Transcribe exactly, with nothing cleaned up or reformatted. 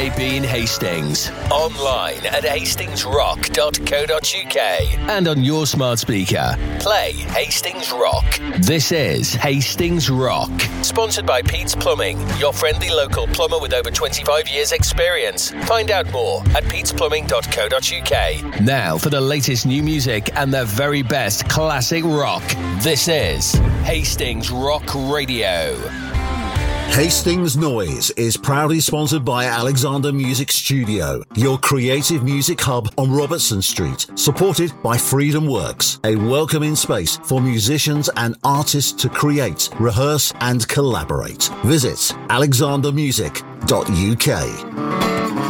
B in Hastings. Online at hastings rock dot co dot uk and on your smart speaker. Play Hastings Rock. This is Hastings Rock. Sponsored by Pete's Plumbing, your friendly local plumber with over twenty-five years experience. Find out more at petes plumbing dot co dot uk. Now for the latest new music and the very best classic rock. This is Hastings Rock Radio. Hastings Noise is proudly sponsored by Alexander Music Studio, your creative music hub on Robertson Street, supported by Freedom Works, a welcoming space for musicians and artists to create, rehearse and collaborate. Visit alexander music dot u k.